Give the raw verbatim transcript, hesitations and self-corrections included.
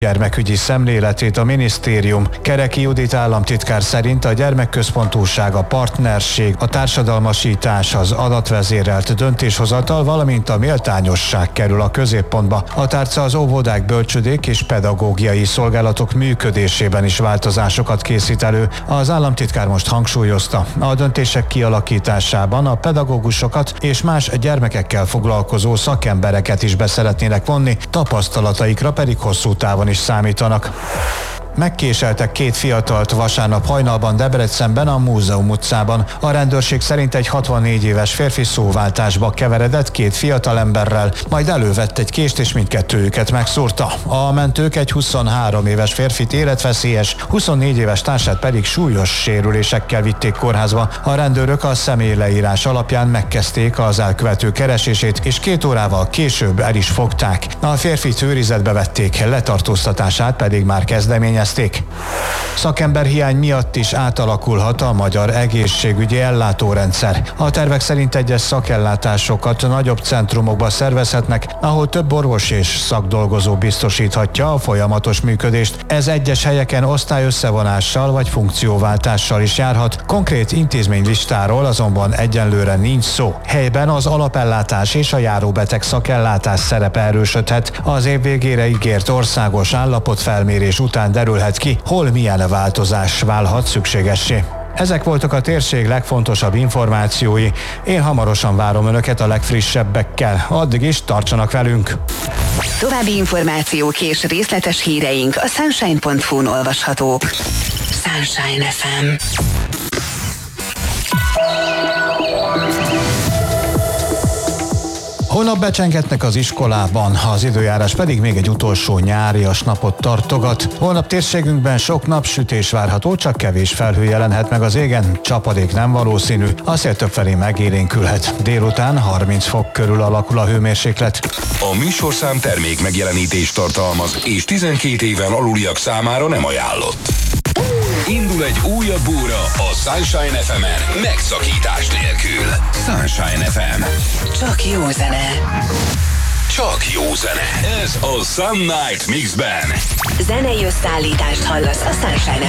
gyermekügyi szemléletét a minisztérium. Kereki Judit államtitkár szerint a gyermekközpontúság, a partnerség, a társadalmasítás, az adatvezérelt döntéshozatal, valamint a méltányosság kerül a középpontba. A tárca az óvodák, bölcsödék és pedagógiai szolgálatok működésében is változásokat készít elő. Az államtitkár most hangsúlyozta, a döntések kialakításában a pedagógusokat és más gyermekekkel foglalkozó szakembereket is be szeretnének vonni, tapasztalataikra pedig hosszú távon is számítanak. Megkéseltek két fiatalt vasárnap hajnalban Debrecenben a Múzeum utcában. A rendőrség szerint egy hatvannégy éves férfi szóváltásba keveredett két fiatalemberrel, majd elővett egy kést és mindkettőjüket megszúrta. A mentők egy huszonhárom éves férfit életveszélyes, huszonnégy éves társát pedig súlyos sérülésekkel vitték kórházba. A rendőrök a személyleírás alapján megkezdték az elkövető keresését, és két órával később el is fogták. A férfit őrizetbe vették, letartóztatását pedig már kezdeményezték. Szakemberhiány miatt is átalakulhat a magyar egészségügyi ellátórendszer. A tervek szerint egyes szakellátásokat nagyobb centrumokba szervezhetnek, ahol több orvos és szakdolgozó biztosíthatja a folyamatos működést. Ez egyes helyeken osztályösszevonással vagy funkcióváltással is járhat. Konkrét intézménylistáról azonban egyenlőre nincs szó. Helyben az alapellátás és a járóbeteg szakellátás szerepe erősödhet. Az év végére ígért országos állapotfelmérés után derülhet ki, hol milyen változás válhat szükségessé. Ezek voltak a térség legfontosabb információi. Én hamarosan várom Önöket a legfrissebbekkel. Addig is tartsanak velünk! További információk és részletes híreink a sunshine pont hu-n olvashatók. Sunshine ef em. Holnap becsengetnek az iskolában, az időjárás pedig még egy utolsó nyárias napot tartogat. Holnap térségünkben sok napsütés várható, csak kevés felhő jelenhet meg az égen, csapadék nem valószínű, a szél többfelé megélénkülhet. Délután harminc fok körül alakul a hőmérséklet. A műsorszám termék megjelenítést tartalmaz, és tizenkét éven aluliak számára nem ajánlott. Indul egy újabb óra a Sunshine ef emen, megszakítás nélkül. Sunshine ef em. Csak jó zene. Csak jó zene. Ez a Sun Night Mixben. Zenei összeállítást hallasz a Sunshine